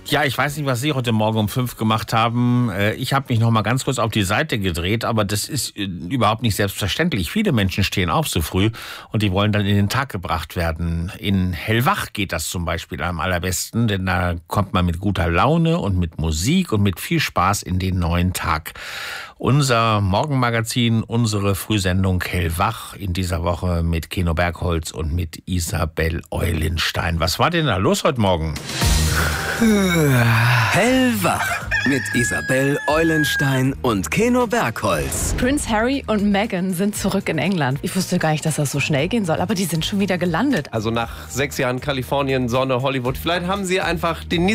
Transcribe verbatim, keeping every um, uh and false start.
Ja, ich weiß nicht, was Sie heute Morgen um fünf gemacht haben. Ich habe mich noch mal ganz kurz auf die Seite gedreht, aber das ist überhaupt nicht selbstverständlich. Viele Menschen stehen auf so früh und die wollen dann in den Tag gebracht werden. In Hellwach geht das zum Beispiel am allerbesten, denn da kommt man mit guter Laune und mit Musik und mit viel Spaß in den neuen Tag. Unser Morgenmagazin, unsere Frühsendung Hellwach in dieser Woche mit Keno Bergholz und mit Isabel Eulenstein. Was war denn da los heute Morgen? Hellwach mit Isabel Eulenstein und Keno Bergholz. Prince Harry und Meghan sind zurück in England. Ich wusste gar nicht, dass das so schnell gehen soll, aber die sind schon wieder gelandet. Also nach sechs Jahren Kalifornien, Sonne, Hollywood, vielleicht haben sie einfach den